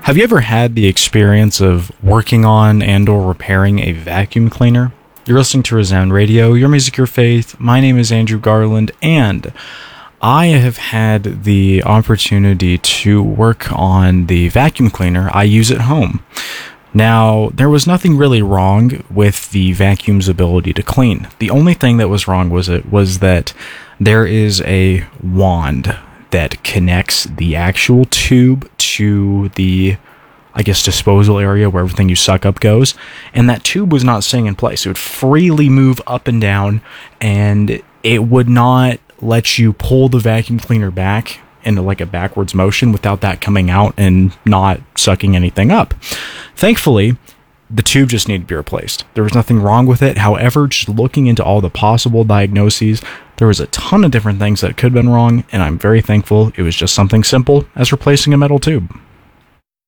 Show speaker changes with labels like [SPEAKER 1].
[SPEAKER 1] Have you ever had the experience of working on and or repairing a vacuum cleaner? You're listening to Resound Radio, Your Music, Your Faith. My name is Andrew Garland, and I have had the opportunity to work on the vacuum cleaner I use at home. Now, there was nothing really wrong with the vacuum's ability to clean. The only thing that was wrong was that there is a wand that connects the actual tube to the, disposal area where everything you suck up goes. And that tube was not staying in place. It would freely move up and down, and it would not let you pull the vacuum cleaner back into like a backwards motion without that coming out and not sucking anything up. Thankfully, the tube just needed to be replaced. There was nothing wrong with it. However, just looking into all the possible diagnoses, there was a ton of different things that could have been wrong, and I'm very thankful it was just something simple as replacing a metal tube.